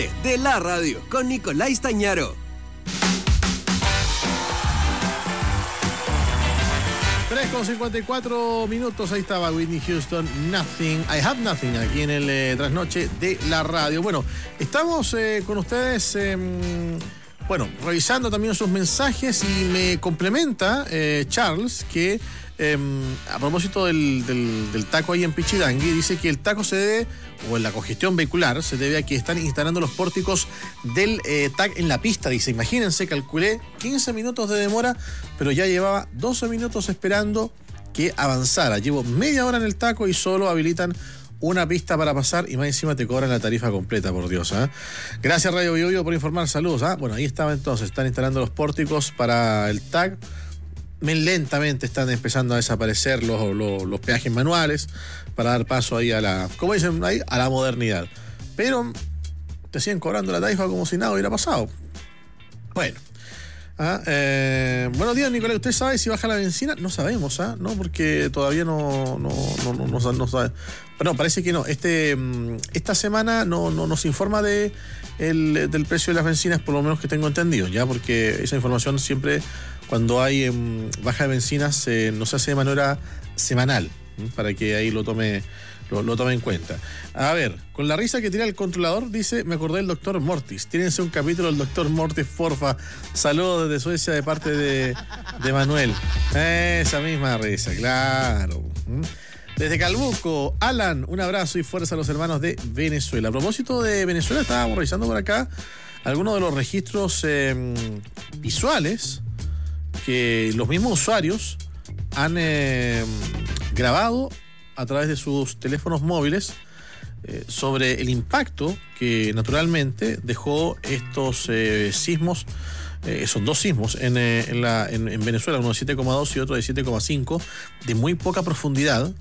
de la radio con Nicolás Stañaro. 3:54. Ahí estaba Whitney Houston, Nothing. I Have Nothing, aquí en el trasnoche de la radio. Bueno, estamos con ustedes, revisando también sus mensajes y me complementa Charles que a propósito del taco ahí en Pichidangui, dice que el taco se debe, o en la congestión vehicular, se debe a que están instalando los pórticos del TAC en la pista. Dice, imagínense, calculé 15 minutos de demora, pero ya llevaba 12 minutos esperando que avanzara. Llevo media hora en el taco y solo habilitan una pista para pasar y más encima te cobran la tarifa completa, por Dios. Gracias Radio Biobío por informar, saludos. Bueno, ahí estaba entonces, están instalando los pórticos para el TAC. Lentamente están empezando a desaparecer los peajes manuales para dar paso ahí a la, como dicen ahí, a la modernidad. Pero te siguen cobrando la tarifa como si nada hubiera pasado. Bueno. Buenos días, Nicolás. ¿Usted sabe si baja la benzina? No sabemos, ¿no? Porque todavía no sabe. Bueno, parece que no. Esta semana no nos informa del precio de las bencinas, por lo menos que tengo entendido, ya, porque esa información siempre, cuando hay baja de bencinas, no se hace de manera semanal, para que ahí lo tome en cuenta. A ver, con la risa que tira el controlador, dice, me acordé del Dr. Mortis. Tírense un capítulo del Dr. Mortis, porfa. Saludos desde Suecia de parte de Manuel. Esa misma risa, claro. Desde Calbuco, Alan, un abrazo y fuerza a los hermanos de Venezuela. A propósito de Venezuela, estábamos revisando por acá algunos de los registros visuales que los mismos usuarios han grabado a través de sus teléfonos móviles sobre el impacto que naturalmente dejó estos sismos. Son dos sismos en Venezuela, uno de 7,2 y otro de 7,5, de muy poca profundidad,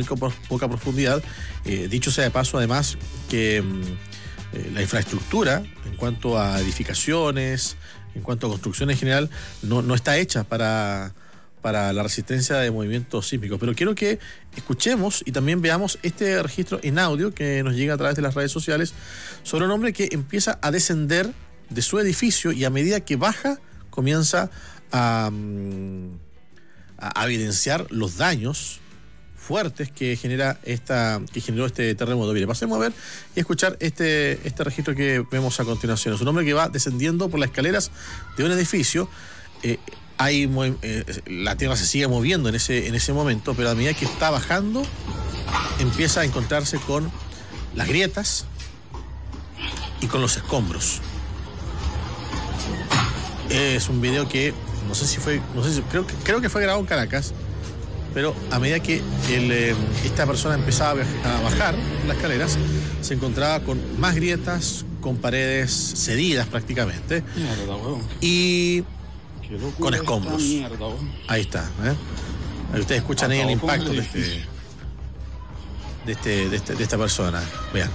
dicho sea de paso, además, que la infraestructura en cuanto a edificaciones, en cuanto a construcción en general, no está hecha para la resistencia de movimientos sísmicos. Pero quiero que escuchemos y también veamos este registro en audio que nos llega a través de las redes sociales sobre un hombre que empieza a descender de su edificio y a medida que baja comienza a evidenciar los daños fuertes que generó este terremoto. Mire, pasemos a ver y escuchar este registro que vemos a continuación. Es un hombre que va descendiendo por las escaleras de un edificio. La tierra se sigue moviendo en ese momento, pero a medida que está bajando empieza a encontrarse con las grietas y con los escombros. Es un video que creo que fue grabado en Caracas, pero a medida que esta persona empezaba a bajar las escaleras, se encontraba con más grietas, con paredes cedidas prácticamente, y con escombros. Ahí está, Ahí ustedes escuchan ahí el impacto de esta persona. Vean,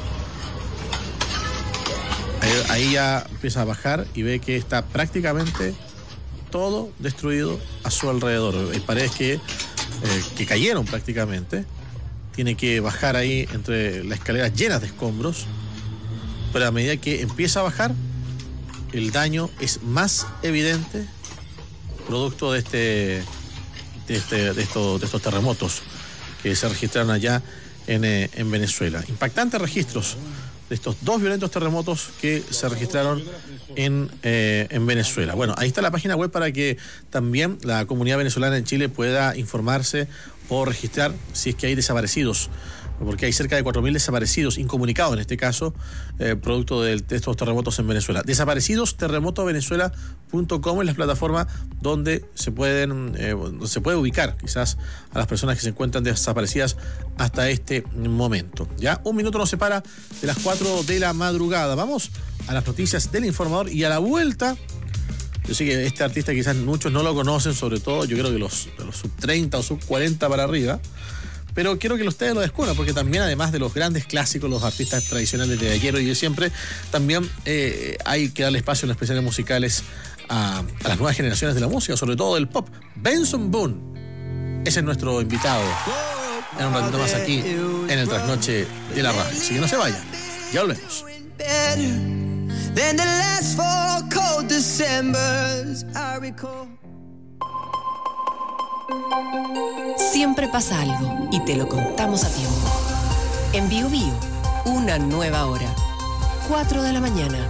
ahí ya empieza a bajar y ve que está prácticamente todo destruido a su alrededor. Hay paredes que cayeron prácticamente. Tiene que bajar ahí entre las escaleras llenas de escombros, pero a medida que empieza a bajar, el daño es más evidente, producto de estos terremotos que se registraron allá en Venezuela. Impactantes registros de estos dos violentos terremotos que se registraron en Venezuela. Bueno, ahí está la página web para que también la comunidad venezolana en Chile pueda informarse o registrar si es que hay desaparecidos, porque hay cerca de 4.000 desaparecidos, incomunicados en este caso, producto de estos terremotos en Venezuela. Desaparecidos, terremotovenezuela.com es la plataforma donde se puede ubicar quizás a las personas que se encuentran desaparecidas hasta este momento. Ya, un minuto nos separa de las 4 de la madrugada. Vamos a las noticias del Informador y a la vuelta. Yo sé que este artista quizás muchos no lo conocen, sobre todo yo creo que los sub 30 o sub 40 para arriba. Pero quiero que ustedes lo descubran, porque también, además de los grandes clásicos, los artistas tradicionales de ayer y de siempre, también hay que darle espacio en los especiales musicales a las nuevas generaciones de la música, sobre todo del pop. Benson Boone, ese es nuestro invitado en un ratito más aquí en el Trasnoche de la Radio. Así que no se vayan, ya volvemos. Siempre pasa algo y te lo contamos a tiempo. En Bio Bio, una nueva hora. 4 de la mañana.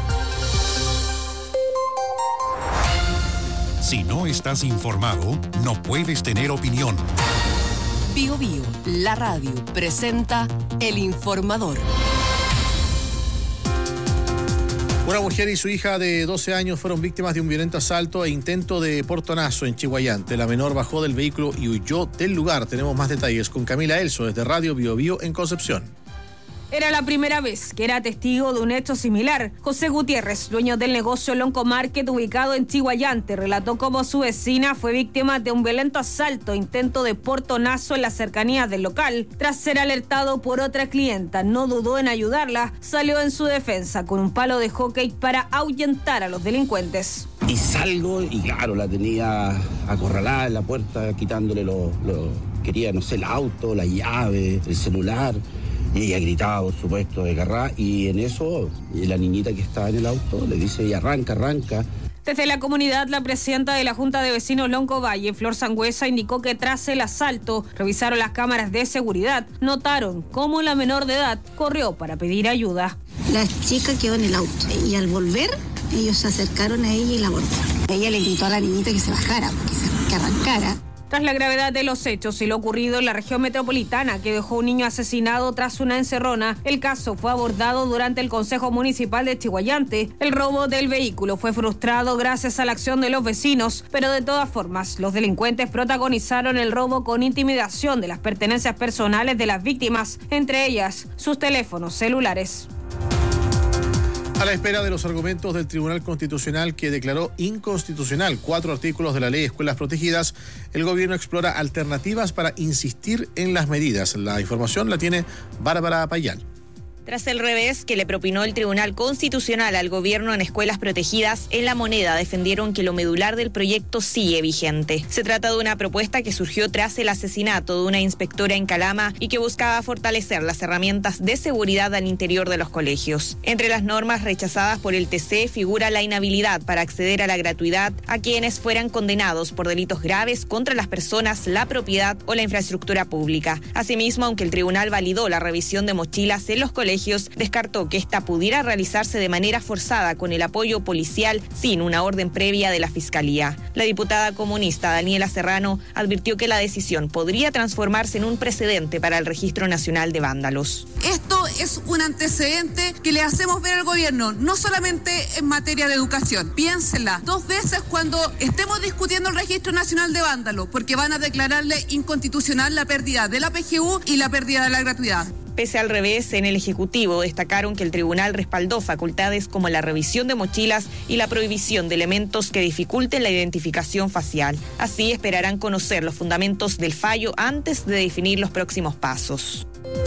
Si no estás informado, no puedes tener opinión. Bio Bio, la radio, presenta El Informador. Una mujer y su hija de 12 años fueron víctimas de un violento asalto e intento de portonazo en Chiguayante. La menor bajó del vehículo y huyó del lugar. Tenemos más detalles con Camila Elso desde Radio Bio Bio en Concepción. Era la primera vez que era testigo de un hecho similar. José Gutiérrez, dueño del negocio Lonco Market ubicado en Chiguayante, relató cómo su vecina fue víctima de un violento asalto e intento de portonazo en las cercanías del local. Tras ser alertado por otra clienta, no dudó en ayudarla, salió en su defensa con un palo de hockey para ahuyentar a los delincuentes. Y salgo y claro, la tenía acorralada en la puerta, quitándole quería, no sé, el auto, la llave, el celular. Y ella gritaba, por supuesto, de garra, y en eso la niñita que estaba en el auto le dice, y arranca. Desde la comunidad, la presidenta de la Junta de Vecinos Lonco Valle, Flor Sangüesa, indicó que tras el asalto revisaron las cámaras de seguridad, notaron cómo la menor de edad corrió para pedir ayuda. La chica quedó en el auto y al volver ellos se acercaron a ella y la abordaron. Ella le gritó a la niñita que se bajara, que arrancara. Tras la gravedad de los hechos y lo ocurrido en la región metropolitana que dejó un niño asesinado tras una encerrona, el caso fue abordado durante el Consejo Municipal de Chiguayante. El robo del vehículo fue frustrado gracias a la acción de los vecinos, pero de todas formas, los delincuentes protagonizaron el robo con intimidación de las pertenencias personales de las víctimas, entre ellas sus teléfonos celulares. A la espera de los argumentos del Tribunal Constitucional que declaró inconstitucional 4 artículos de la Ley de Escuelas Protegidas, el gobierno explora alternativas para insistir en las medidas. La información la tiene Bárbara Payán. Tras el revés que le propinó el Tribunal Constitucional al gobierno en escuelas protegidas, en La Moneda defendieron que lo medular del proyecto sigue vigente. Se trata de una propuesta que surgió tras el asesinato de una inspectora en Calama y que buscaba fortalecer las herramientas de seguridad al interior de los colegios. Entre las normas rechazadas por el TC figura la inhabilidad para acceder a la gratuidad a quienes fueran condenados por delitos graves contra las personas, la propiedad o la infraestructura pública. Asimismo, aunque el tribunal validó la revisión de mochilas en los colegios, descartó que esta pudiera realizarse de manera forzada con el apoyo policial sin una orden previa de la Fiscalía. La diputada comunista Daniela Serrano advirtió que la decisión podría transformarse en un precedente para el Registro Nacional de Vándalos. Esto es un antecedente que le hacemos ver al gobierno, no solamente en materia de educación. Piénsenla 2 veces cuando estemos discutiendo el Registro Nacional de Vándalos, porque van a declararle inconstitucional la pérdida de la PGU y la pérdida de la gratuidad. Pese al revés, en el Ejecutivo destacaron que el tribunal respaldó facultades como la revisión de mochilas y la prohibición de elementos que dificulten la identificación facial. Así esperarán conocer los fundamentos del fallo antes de definir los próximos pasos.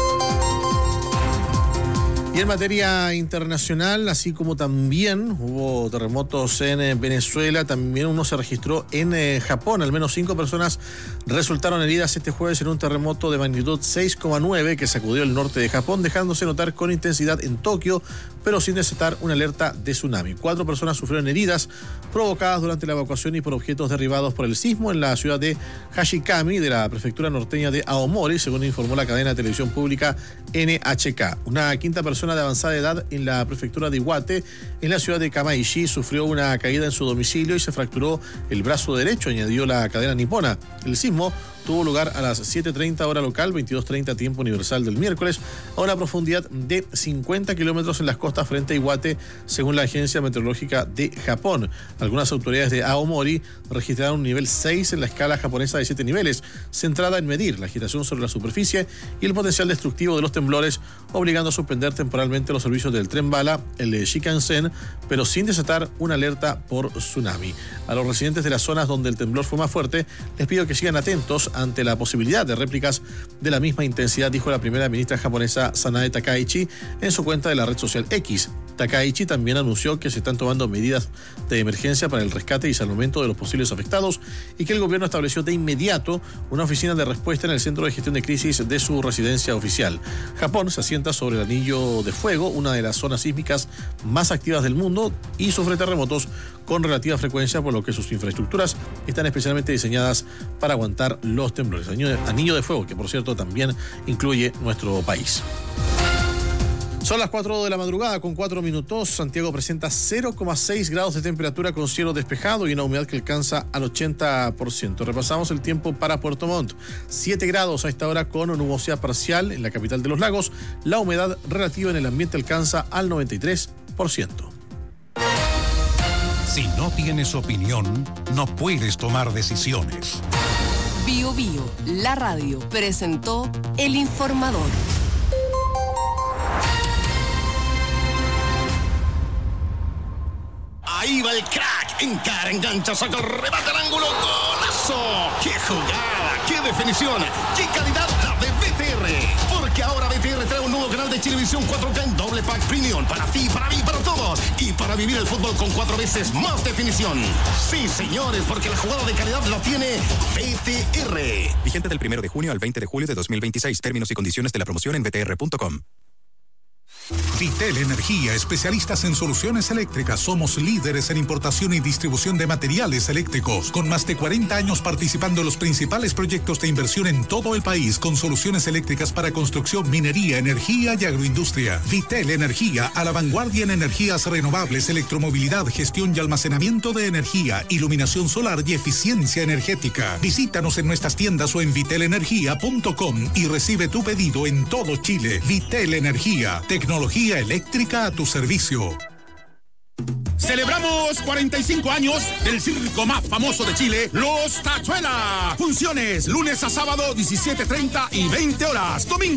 Y en materia internacional, así como también hubo terremotos en Venezuela, también uno se registró en Japón. Al menos 5 personas resultaron heridas este jueves en un terremoto de magnitud 6,9 que sacudió el norte de Japón, dejándose notar con intensidad en Tokio, pero sin desatar una alerta de tsunami. 4 personas sufrieron heridas provocadas durante la evacuación y por objetos derribados por el sismo en la ciudad de Hashikami, de la prefectura norteña de Aomori, según informó la cadena de televisión pública NHK. Una quinta persona de avanzada edad en la prefectura de Iwate, en la ciudad de Kamaishi, sufrió una caída en su domicilio y se fracturó el brazo derecho, añadió la cadena nipona. El sismo tuvo lugar a las 7:30 hora local, 22:30 tiempo universal del miércoles, a una profundidad de 50 kilómetros en las costas frente a Iwate, según la Agencia Meteorológica de Japón. Algunas autoridades de Aomori registraron un nivel 6 en la escala japonesa de 7 niveles, centrada en medir la agitación sobre la superficie y el potencial destructivo de los temblores, obligando a suspender temporalmente los servicios del tren bala, el Shinkansen, pero sin desatar una alerta por tsunami. A los residentes de las zonas donde el temblor fue más fuerte, les pido que sigan atentos ante la posibilidad de réplicas de la misma intensidad, dijo la primera ministra japonesa Sanae Takaichi en su cuenta de la red social X. Takaichi también anunció que se están tomando medidas de emergencia para el rescate y salvamento de los posibles afectados y que el gobierno estableció de inmediato una oficina de respuesta en el centro de gestión de crisis de su residencia oficial. Japón se asienta sobre el Anillo de Fuego, una de las zonas sísmicas más activas del mundo, y sufre terremotos con relativa frecuencia, por lo que sus infraestructuras están especialmente diseñadas para aguantar los temblores. Anillo de Fuego, que por cierto también incluye nuestro país. Son las 4 de la madrugada con 4 minutos. Santiago presenta 0,6 grados de temperatura con cielo despejado y una humedad que alcanza al 80%. Repasamos el tiempo para Puerto Montt. 7 grados a esta hora con nubosidad parcial en la capital de los lagos. La humedad relativa en el ambiente alcanza al 93%. Si no tienes opinión, no puedes tomar decisiones. Bio Bio, la radio, presentó El Informador. Ahí va el crack, encara, engancha, saca el remate al ángulo, ¡golazo! ¡Qué jugada! ¡Qué definición! ¡Qué calidad la de BTR! Porque ahora BTR trae un nuevo canal de Chilevisión 4K en doble pack premium para ti, para mí, para todos. Y para vivir el fútbol con 4 veces más definición. Sí, señores, porque la jugada de calidad la tiene BTR. Vigente del 1 de junio al 20 de julio de 2026. Términos y condiciones de la promoción en btr.com. Vitel Energía, especialistas en soluciones eléctricas. Somos líderes en importación y distribución de materiales eléctricos, con más de 40 años participando en los principales proyectos de inversión en todo el país, con soluciones eléctricas para construcción, minería, energía y agroindustria. Vitel Energía, a la vanguardia en energías renovables, electromovilidad, gestión y almacenamiento de energía, iluminación solar y eficiencia energética. Visítanos en nuestras tiendas o en vitelenergia.com y recibe tu pedido en todo Chile. Vitel Energía, tecnología eléctrica a tu servicio. Celebramos 45 años del circo más famoso de Chile, Los Tachuelas. Funciones lunes a sábado 17:30 y 20 horas. Domingo